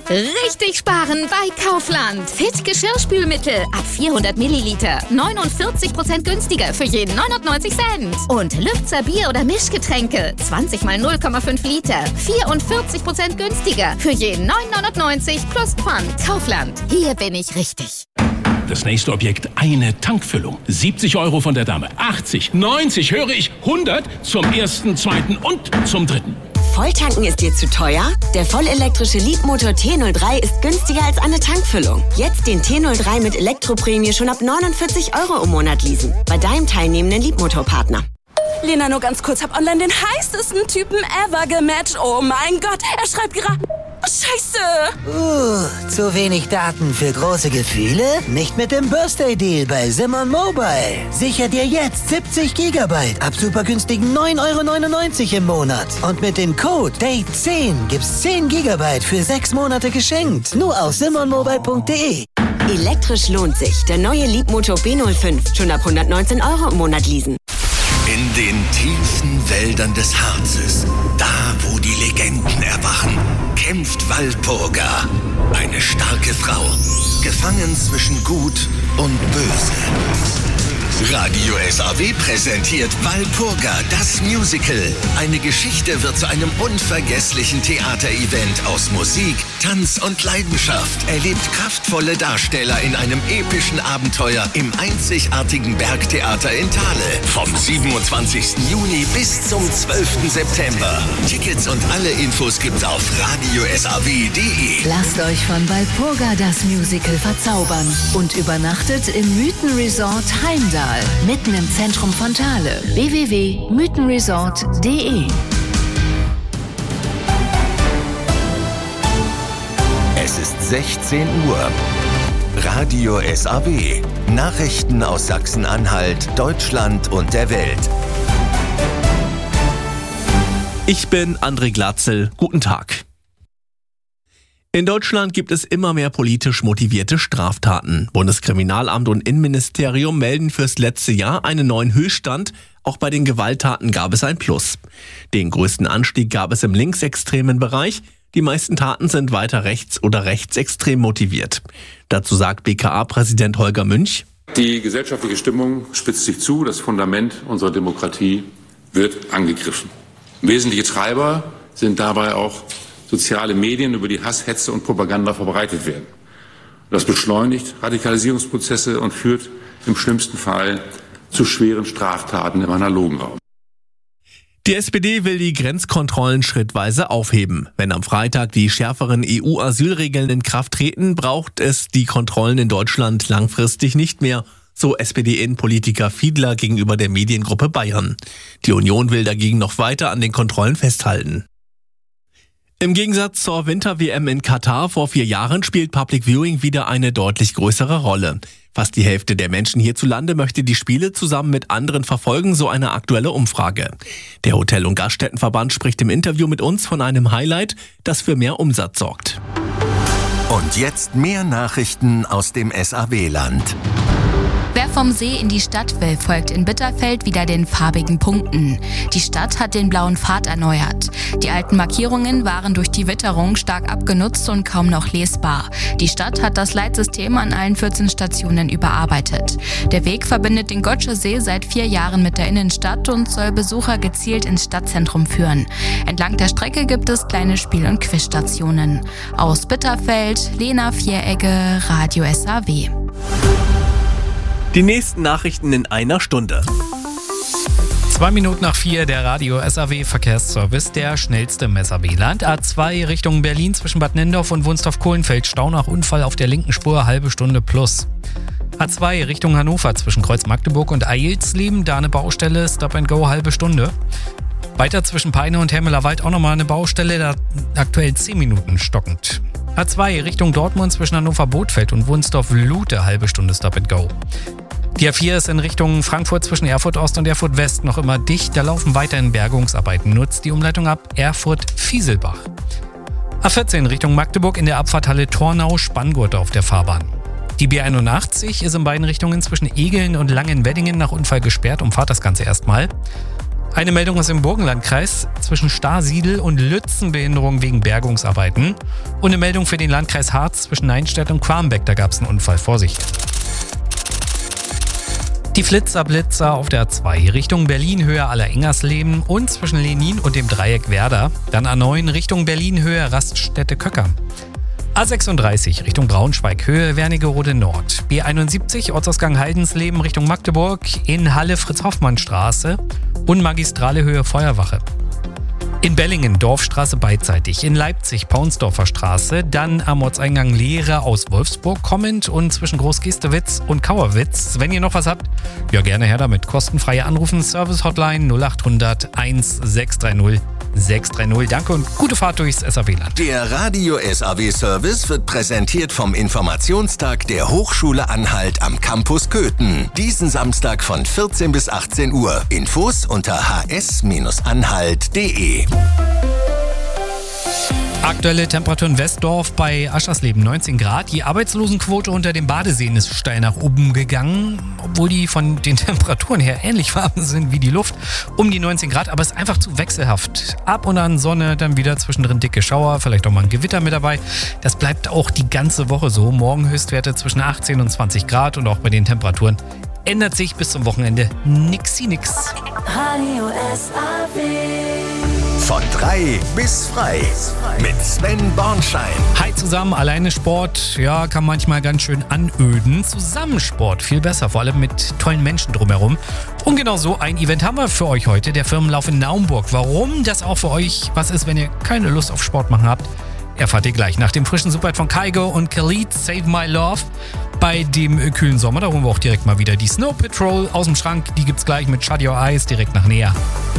Richtig sparen bei Kaufland. Fit Geschirrspülmittel ab 400 Milliliter. 49% günstiger für jeden 99 Cent. Und Lübzer Bier- oder Mischgetränke. 20 mal 0,5 Liter. 44% günstiger für jeden 9,99 plus Pfand. Kaufland. Hier bin ich richtig. Das nächste Objekt, eine Tankfüllung. 70 € von der Dame. 80, 90, höre ich, 100 zum ersten, zweiten und zum dritten. Volltanken ist dir zu teuer? Der vollelektrische Leapmotor T03 ist günstiger als eine Tankfüllung. Jetzt den T03 mit Elektroprämie schon ab 49 € im Monat leasen. Bei deinem teilnehmenden Leapmotor-Partner. Lena, nur ganz kurz, hab online den heißesten Typen ever gematcht. Oh mein Gott, er schreibt gerade... Scheiße! Zu wenig Daten für große Gefühle? Nicht mit dem Birthday-Deal bei Simon Mobile. Sicher dir jetzt 70 GB ab super günstigen 9,99 € im Monat. Und mit dem Code DATE10 gibt's 10 GB für 6 Monate geschenkt. Nur auf simonmobile.de. Elektrisch lohnt sich. Der neue Leapmotor B05. Schon ab 119 € im Monat leasen. In den tiefen Wäldern des Harzes, da wo die Legenden erwachen, kämpft Walpurga, eine starke Frau, gefangen zwischen Gut und Böse. Radio SAW präsentiert Walpurga, das Musical. Eine Geschichte wird zu einem unvergesslichen Theaterevent aus Musik, Tanz und Leidenschaft. Erlebt kraftvolle Darsteller in einem epischen Abenteuer im einzigartigen Bergtheater in Thale. Vom 27. Juni bis zum 12. September. Tickets und alle Infos gibt's auf radiosaw.de. Lasst euch von Walpurga das Musical verzaubern und übernachtet im Mythenresort Heimdall. Mitten im Zentrum von Thale. www.mythenresort.de. Es ist 16 Uhr. Radio SAW. Nachrichten aus Sachsen-Anhalt, Deutschland und der Welt. Ich bin André Glatzel. Guten Tag. In Deutschland gibt es immer mehr politisch motivierte Straftaten. Bundeskriminalamt und Innenministerium melden fürs letzte Jahr einen neuen Höchststand. Auch bei den Gewalttaten gab es ein Plus. Den größten Anstieg gab es im linksextremen Bereich. Die meisten Taten sind weiter rechts oder rechtsextrem motiviert. Dazu sagt BKA-Präsident Holger Münch: Die gesellschaftliche Stimmung spitzt sich zu. Das Fundament unserer Demokratie wird angegriffen. Wesentliche Treiber sind dabei auch soziale Medien, über die Hass, Hetze und Propaganda verbreitet werden. Das beschleunigt Radikalisierungsprozesse und führt im schlimmsten Fall zu schweren Straftaten im analogen Raum. Die SPD will die Grenzkontrollen schrittweise aufheben. Wenn am Freitag die schärferen EU-Asylregeln in Kraft treten, braucht es die Kontrollen in Deutschland langfristig nicht mehr, so SPD-Innenpolitiker Fiedler gegenüber der Mediengruppe Bayern. Die Union will dagegen noch weiter an den Kontrollen festhalten. Im Gegensatz zur Winter-WM in Katar vor 4 Jahren spielt Public Viewing wieder eine deutlich größere Rolle. Fast die Hälfte der Menschen hierzulande möchte die Spiele zusammen mit anderen verfolgen, so eine aktuelle Umfrage. Der Hotel- und Gaststättenverband spricht im Interview mit uns von einem Highlight, das für mehr Umsatz sorgt. Und jetzt mehr Nachrichten aus dem SAW-Land. Wer vom See in die Stadt will, folgt in Bitterfeld wieder den farbigen Punkten. Die Stadt hat den blauen Pfad erneuert. Die alten Markierungen waren durch die Witterung stark abgenutzt und kaum noch lesbar. Die Stadt hat das Leitsystem an allen 14 Stationen überarbeitet. Der Weg verbindet den Gottscher See seit 4 Jahren mit der Innenstadt und soll Besucher gezielt ins Stadtzentrum führen. Entlang der Strecke gibt es kleine Spiel- und Quizstationen. Aus Bitterfeld, Lena Vieregge, Radio SAW. Die nächsten Nachrichten in einer Stunde. 2 Minuten nach 4, der Radio SAW Verkehrsservice, der schnellste im SAW-Land. A2 Richtung Berlin zwischen Bad Nendorf und Wunstorf-Kohlenfeld. Stau nach Unfall auf der linken Spur, halbe Stunde plus. A2 Richtung Hannover zwischen Kreuz Magdeburg und Eilsleben, da eine Baustelle, Stop and Go, halbe Stunde. Weiter zwischen Peine und Hermeler Wald auch nochmal eine Baustelle, da aktuell 10 Minuten stockend. A2 Richtung Dortmund zwischen Hannover-Bothfeld und Wunstorf-Lute, halbe Stunde Stop and Go. Die A4 ist in Richtung Frankfurt zwischen Erfurt Ost und Erfurt West noch immer dicht. Da laufen weiterhin Bergungsarbeiten. Nutzt die Umleitung ab Erfurt-Fieselbach. A14 Richtung Magdeburg in der Abfahrthalle Tornau-Spanngurt auf der Fahrbahn. Die B81 ist in beiden Richtungen zwischen Egeln und Langenweddingen nach Unfall gesperrt. Umfahrt das Ganze erstmal. Eine Meldung aus dem Burgenlandkreis: zwischen Starsiedel und Lützen Behinderung wegen Bergungsarbeiten. Und eine Meldung für den Landkreis Harz zwischen Neinstedt und Quarmbeck, da gab es einen Unfall. Vorsicht! Die Flitzer-Blitzer auf der A2 Richtung Berlin Höhe Allerengersleben und zwischen Lenin und dem Dreieck Werder. Dann A9 Richtung Berlin Höhe Raststätte Köcker. A36 Richtung Braunschweig Höhe Wernigerode Nord. B71 Ortsausgang Haldensleben Richtung Magdeburg in Halle Fritz-Hoffmann-Straße und Magistrale Höhe Feuerwache. In Bellingen Dorfstraße beidseitig, in Leipzig Paunsdorfer Straße, dann am Ortseingang Lehre aus Wolfsburg kommend und zwischen Großgestewitz und Kauerwitz. Wenn ihr noch was habt, ja gerne her damit. Kostenfreie Anrufen, Service Hotline 0800 1630 630. Danke und gute Fahrt durchs SAW-Land. Der Radio SAW-Service wird präsentiert vom Informationstag der Hochschule Anhalt am Campus Köthen. Diesen Samstag von 14 bis 18 Uhr. Infos unter hs-anhalt.de. Aktuelle Temperatur in Westdorf bei Aschersleben 19 Grad. Die Arbeitslosenquote unter den Badeseen ist steil nach oben gegangen, obwohl die von den Temperaturen her ähnlich warm sind wie die Luft. Um die 19 Grad, aber es ist einfach zu wechselhaft. Ab und an Sonne, dann wieder zwischendrin dicke Schauer, vielleicht auch mal ein Gewitter mit dabei. Das bleibt auch die ganze Woche so. Morgen Höchstwerte zwischen 18 und 20 Grad und auch bei den Temperaturen ändert sich bis zum Wochenende nix. Radio SAW. Von 3 bis frei mit Sven Bornschein. Hi zusammen, alleine Sport, ja, kann manchmal ganz schön anöden. Zusammensport viel besser, vor allem mit tollen Menschen drumherum. Und genau so ein Event haben wir für euch heute, der Firmenlauf in Naumburg. Warum das auch für euch was ist, wenn ihr keine Lust auf Sport machen habt, erfahrt ihr gleich nach dem frischen Superhit von Kygo und Khalid, Save My Love. Bei dem kühlen Sommer, da holen wir auch direkt mal wieder die Snow Patrol aus dem Schrank. Die gibt's gleich mit Shut Your Eyes direkt nach Näher.